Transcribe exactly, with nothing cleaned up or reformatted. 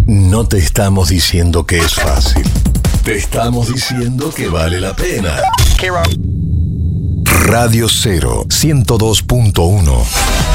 No te estamos diciendo que es fácil. Te estamos diciendo que vale la pena. Radio Cero, ciento dos punto uno.